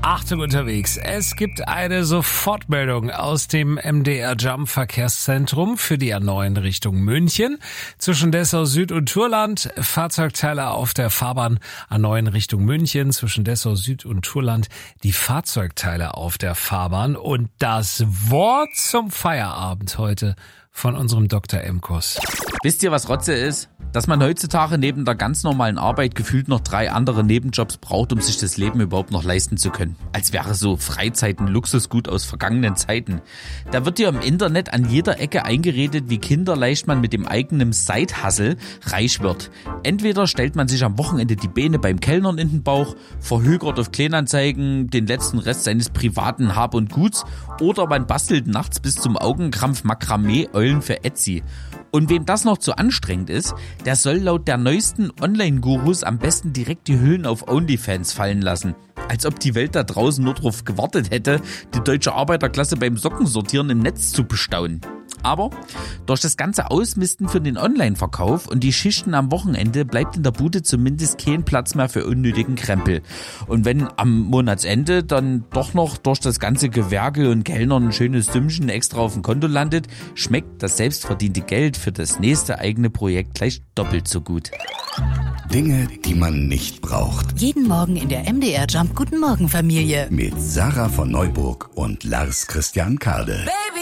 Achtung unterwegs, es gibt eine Sofortmeldung aus dem MDR Jump Verkehrszentrum für die A9 Richtung München. Zwischen Dessau Süd und Turland, Fahrzeugteile auf der Fahrbahn A9 Richtung München. Zwischen Dessau Süd und Turland die Fahrzeugteile auf der Fahrbahn. Und das Wort zum Feierabend heute von unserem Dr. Emkus. Wisst ihr, was Rotze ist? Dass man heutzutage neben der ganz normalen Arbeit gefühlt noch 3 andere Nebenjobs braucht, um sich das Leben überhaupt noch leisten zu können. Als wäre so Freizeit ein Luxusgut aus vergangenen Zeiten. Da wird dir im Internet an jeder Ecke eingeredet, wie kinderleicht man mit dem eigenen Side-Hustle reich wird. Entweder stellt man sich am Wochenende die Beine beim Kellnern in den Bauch, verhökert auf Kleinanzeigen den letzten Rest seines privaten Hab und Guts, oder man bastelt nachts bis zum Augenkrampf Makramee-Eulen für Etsy. Und wem das noch zu anstrengend ist, der soll laut der neuesten Online-Gurus am besten direkt die Hüllen auf OnlyFans fallen lassen. Als ob die Welt da draußen nur darauf gewartet hätte, die deutsche Arbeiterklasse beim Sockensortieren im Netz zu bestaunen. Aber durch das ganze Ausmisten für den Online-Verkauf und die Schichten am Wochenende bleibt in der Bude zumindest kein Platz mehr für unnötigen Krempel. Und wenn am Monatsende dann doch noch durch das ganze Gewerkel und Kellnern ein schönes Sümmchen extra auf dem Konto landet, schmeckt das selbstverdiente Geld für das nächste eigene Projekt gleich doppelt so gut. Dinge, die man nicht braucht. Jeden Morgen in der MDR Jump Guten Morgen Familie. Mit Sarah von Neuburg und Lars Christian Kade. Baby.